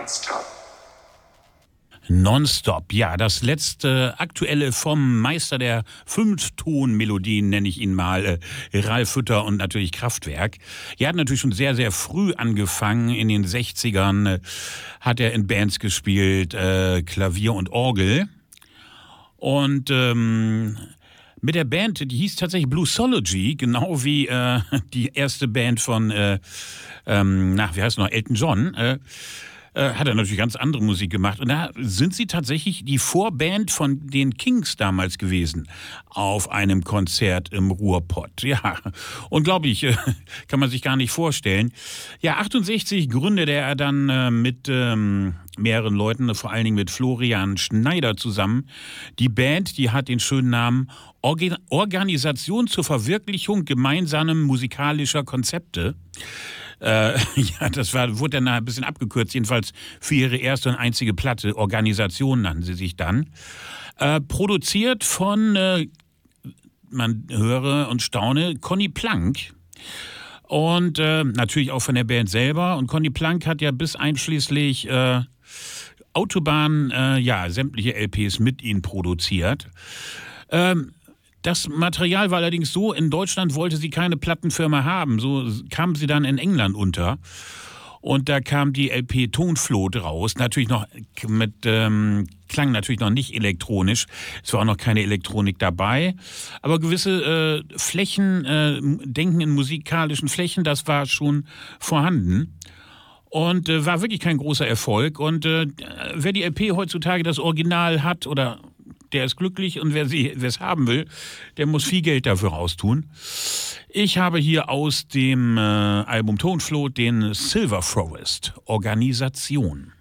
Nonstop, ja, das letzte aktuelle vom Meister der Fünftonmelodien, nenne ich ihn mal, Ralf Hütter und natürlich Kraftwerk. Er hat natürlich schon sehr, sehr früh angefangen. In den 60ern hat er in Bands gespielt, Klavier und Orgel. Und mit der Band, die hieß tatsächlich Bluesology, genau wie die erste Band von, wie heißt noch, Elton John, hat er natürlich ganz andere Musik gemacht. Und da sind sie tatsächlich die Vorband von den Kings damals gewesen. Auf einem Konzert im Ruhrpott. Ja, unglaublich, kann man sich gar nicht vorstellen. Ja, 68 gründete er dann mit mehreren Leuten, vor allen Dingen mit Florian Schneider zusammen. Die Band, die hat den schönen Namen Organisation zur Verwirklichung gemeinsamer musikalischer Konzepte. Ja, das wurde dann ein bisschen abgekürzt, jedenfalls für ihre erste und einzige Platte. Organisation nannten sie sich dann. Produziert von, man höre und staune, Conny Plank. Und natürlich auch von der Band selber. Und Conny Plank hat ja bis einschließlich Autobahn, sämtliche LPs mit ihnen produziert. Das Material war allerdings so, in Deutschland wollte sie keine Plattenfirma haben. So kam sie dann in England unter. Und da kam die LP Tonflot raus. Natürlich noch klang natürlich noch nicht elektronisch. Es war auch noch keine Elektronik dabei. Aber gewisse Flächen, Denken in musikalischen Flächen, das war schon vorhanden. Und war wirklich kein großer Erfolg. Und wer die LP heutzutage das Original hat oder der ist glücklich, und wer es haben will, der muss viel Geld dafür raustun. Ich habe hier aus dem Album Tonflot den Silver Forest, Organisation.